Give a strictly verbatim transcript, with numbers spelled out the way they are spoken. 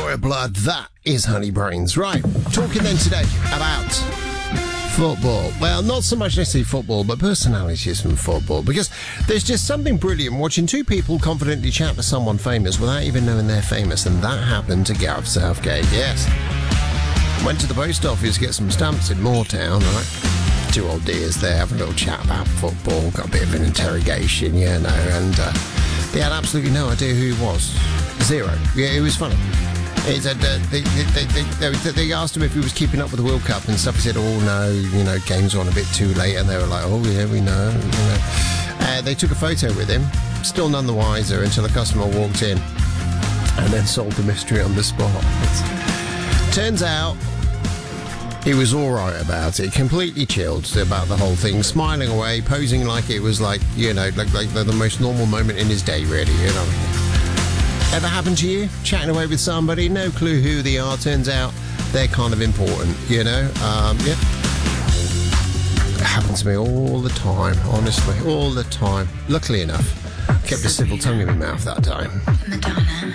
Royal Blood, that is Honey Brains. Right, talking then today about football. Well, not so much necessarily football, but personalities from football, because there's just something brilliant watching two people confidently chat to someone famous without even knowing they're famous, and that happened to Gareth Southgate, yes. Went to the post office to get some stamps in Moortown, right? Two old dears there having a little chat about football, got a bit of an interrogation, you know, and uh, they had absolutely no idea who he was. Zero. Yeah, it was funny. He said, uh, they, they, they, they, they asked him if he was keeping up with the World Cup and stuff. He said, oh no, you know, game's on a bit too late. And they were like, oh yeah, we know. You know. Uh, they took a photo with him, still none the wiser until a customer walked in and then solved the mystery on the spot. It's, turns out he was all right about it, completely chilled about the whole thing, smiling away, posing like it was like, you know, like, like the, the most normal moment in his day, really, you know. Ever happened to you? Chatting away with somebody, no clue who they are, turns out they're kind of important, you know? Um, yeah. It happens to me all the time, honestly, all the time. Luckily enough, kept a civil tongue in my mouth that time. Madonna.